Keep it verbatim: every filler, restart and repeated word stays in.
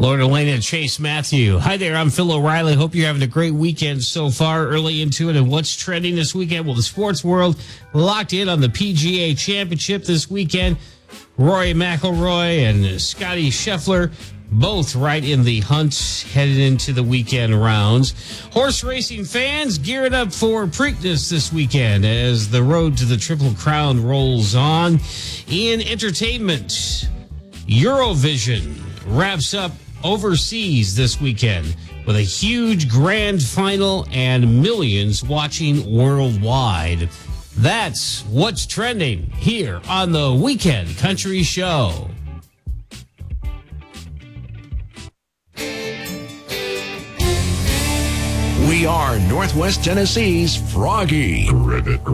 Lord Elena Chase Matthew. Hi there, I'm Phil O'Reilly. Hope you're having a great weekend so far, early into it. And what's trending this weekend? Well, the sports world locked in on the P G A Championship this weekend. Rory McIlroy and Scotty Scheffler both right in the hunt headed into the weekend rounds. Horse racing fans gearing up for Preakness this weekend as the road to the Triple Crown rolls on. In entertainment, Eurovision wraps up overseas this weekend with a huge grand final and millions watching worldwide. That's what's trending here on the Weekend Country Show. We are Northwest Tennessee's Froggy.